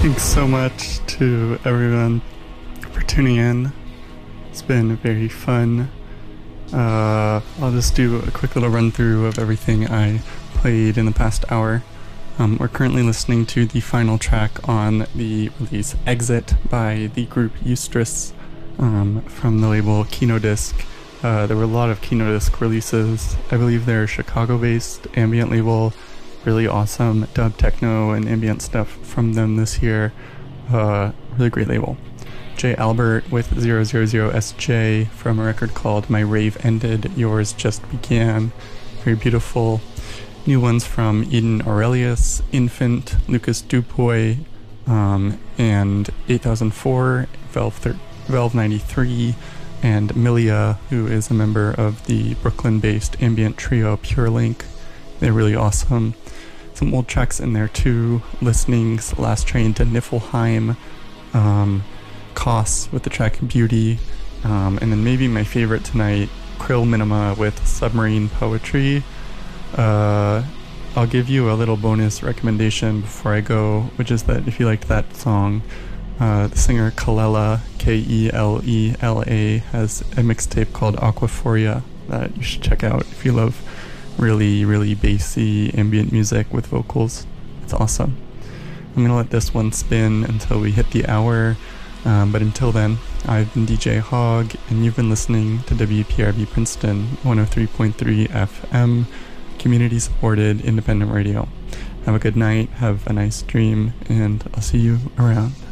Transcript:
Thanks so much to everyone for tuning in. It's been very fun. I'll just do a quick little run through of everything I played in the past hour. We're currently listening to the final track on the release Exit by the group Eustress from the label Kino Disc. There were a lot of Kino Disc releases. I believe they're Chicago-based ambient label. Really awesome dub techno and ambient stuff from them this year. Really great label. J. Albert with 000SJ from a record called My Rave Ended, Yours Just Began. Very beautiful. New ones from Eden Aurelius, Infant, Lucas Dupuy, and 8004, Valve 93, and Milia, who is a member of the Brooklyn-based ambient trio Pure Link. They're really awesome. Some old tracks in there too. Listenings, Last Train to Niflheim, Koss with the track Beauty, and then maybe my favorite tonight, Krill Minima with Submarine Poetry. I'll give you a little bonus recommendation before I go, which is that if you liked that song, the singer Kelela, Kelela, has a mixtape called Aquaphoria that you should check out if you love really, really bassy ambient music with vocals. It's awesome. I'm gonna let this one spin until we hit the hour, but until then, I've been DJ Hogg, and you've been listening to WPRB Princeton 103.3 FM, community-supported independent radio. Have a good night, have a nice dream, and I'll see you around.